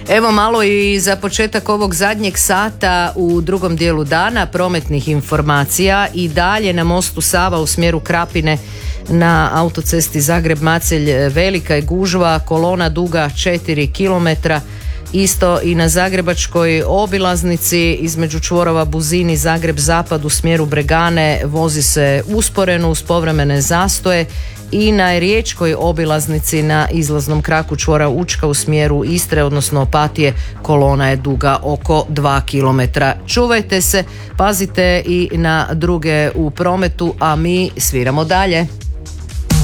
Evo malo i za početak ovog zadnjeg sata u drugom dijelu dana prometnih informacija. I dalje na mostu Sava u smjeru Krapine na autocesti Zagreb-Macelj velika je gužva, kolona duga 4 km. Isto i na zagrebačkoj obilaznici između čvorova Buzini, Zagreb-Zapad u smjeru Bregane vozi se usporeno uz povremene zastoje. I na riječkoj obilaznici na izlaznom kraku čvora Učka u smjeru Istre, odnosno Opatije, kolona je duga oko 2 km. Čuvajte se, pazite i na druge u prometu, a mi sviramo dalje.